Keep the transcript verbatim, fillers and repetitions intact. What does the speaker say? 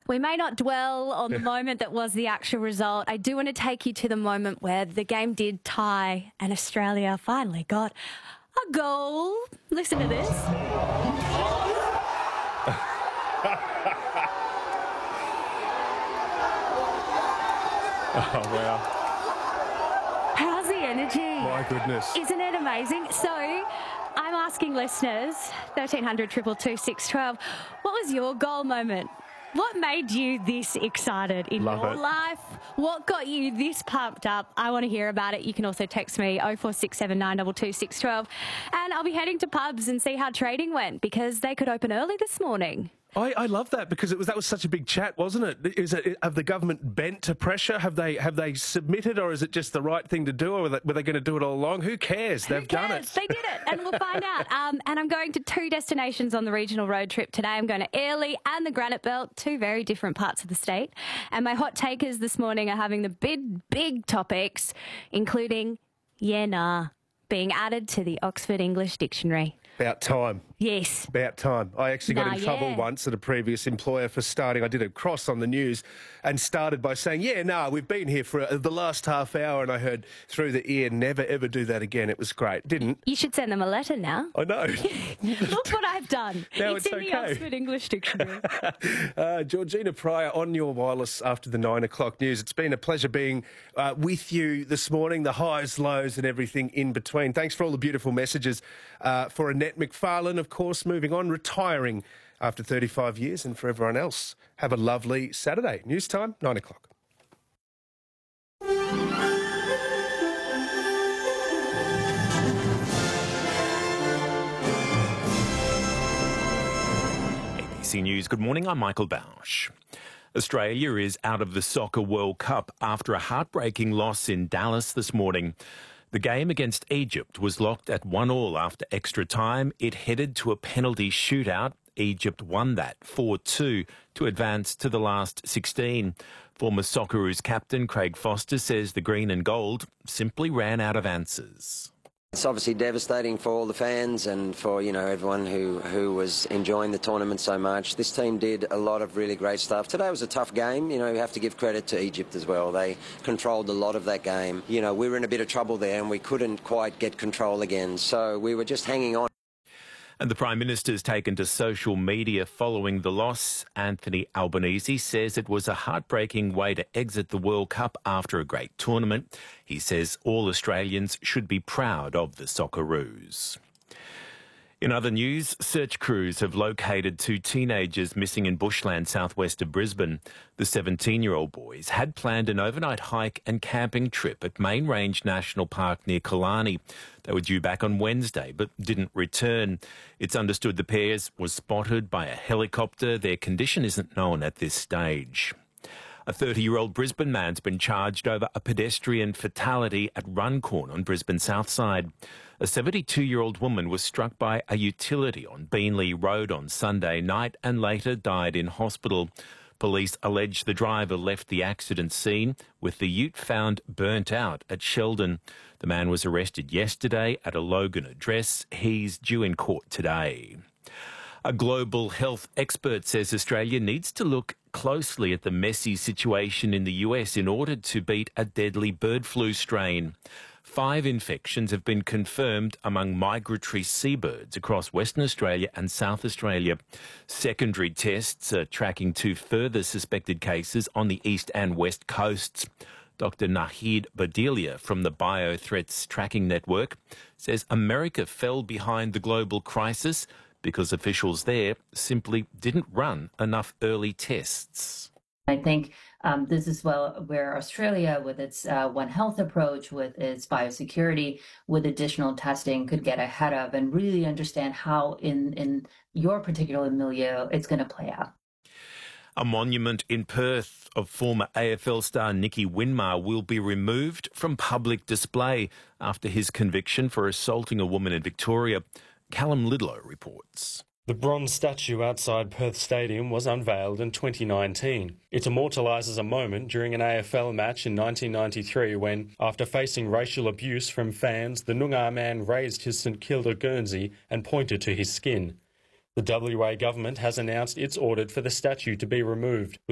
We may not dwell on the moment that was the actual result. I do want to take you to the moment where the game did tie and Australia finally got a goal. Listen to this. Oh, wow. How's the energy? My goodness. Isn't it amazing? So I'm asking listeners, thirteen hundred, two two two, six one two, what was your goal moment? What made you this excited in Love your it. life? What got you this pumped up? I want to hear about it. You can also text me oh four six seven, nine two two, six one two. And I'll be heading to pubs and see how trading went because they could open early this morning. I, I love that because it was that was such a big chat, wasn't it? Is it have the government bent to pressure? Have they have they submitted, or is it just the right thing to do, or were they, were they going to do it all along? Who cares? Who They've cares? done it. They did it, and we'll find out. Um, and I'm going to two destinations on the regional road trip today. I'm going to Airlie and the Granite Belt, two very different parts of the state. And my hot takers this morning are having the big, big topics, including yeah, nah, being added to the Oxford English Dictionary. About time. Yes. About time. I actually got Nah, in trouble yeah. once at a previous employer for starting. I did a cross on the news and started by saying, yeah, no, we've been here for uh, the last half hour, and I heard through the ear, never, ever do that again. It was great. Didn't. You should send them a letter now. I know. Look what I've done. Now it's, it's in the okay. Oxford English Dictionary. uh, Georgina Pryor on your wireless after the nine o'clock news. It's been a pleasure being uh, with you this morning, the highs, lows and everything in between. Thanks for all the beautiful messages uh, for Annette McFarlane, of course, moving on, retiring after thirty-five years, and for everyone else, have a lovely Saturday. News time, nine o'clock. A B C News, good morning, I'm Michael Bausch. Australia is out of the Soccer World Cup after a heartbreaking loss in Dallas this morning. The game against Egypt was locked at one all after extra time. It headed to a penalty shootout. Egypt won that four two to advance to the last sixteen. Former Socceroos captain Craig Foster says the green and gold simply ran out of answers. It's obviously devastating for all the fans and for, you know, everyone who, who was enjoying the tournament so much. This team did a lot of really great stuff. Today was a tough game. You know, you have to give credit to Egypt as well. They controlled a lot of that game. You know, we were in a bit of trouble there and we couldn't quite get control again. So we were just hanging on. And the Prime Minister's taken to social media following the loss. Anthony Albanese says it was a heartbreaking way to exit the World Cup after a great tournament. He says all Australians should be proud of the Socceroos. In other news, search crews have located two teenagers missing in bushland southwest of Brisbane. The seventeen-year-old boys had planned an overnight hike and camping trip at Main Range National Park near Killarney. They were due back on Wednesday but didn't return. It's understood the pairs was spotted by a helicopter. Their condition isn't known at this stage. A thirty-year-old Brisbane man's been charged over a pedestrian fatality at Runcorn on Brisbane South Side. A seventy-two-year-old woman was struck by a utility on Beanley Road on Sunday night and later died in hospital. Police allege the driver left the accident scene with the ute found burnt out at Sheldon. The man was arrested yesterday at a Logan address. He's due in court today. A global health expert says Australia needs to look closely at the messy situation in the U S in order to beat a deadly bird flu strain. Five infections have been confirmed among migratory seabirds across Western Australia and South Australia. Secondary tests are tracking two further suspected cases on the east and west coasts. Doctor Nahid Badilia from the Biothreats Tracking Network says America fell behind the global crisis because officials there simply didn't run enough early tests. I think um, this is well where Australia, with its uh, One Health approach, with its biosecurity, with additional testing, could get ahead of and really understand how in, in your particular milieu it's going to play out. A monument in Perth of former A F L star Nicky Winmar will be removed from public display after his conviction for assaulting a woman in Victoria. Callum Lidlow reports. The bronze statue outside Perth Stadium was unveiled in twenty nineteen. It immortalises a moment during an A F L match in nineteen ninety-three when, after facing racial abuse from fans, the Noongar man raised his St Kilda Guernsey and pointed to his skin. The W A government has announced it's ordered for the statue to be removed,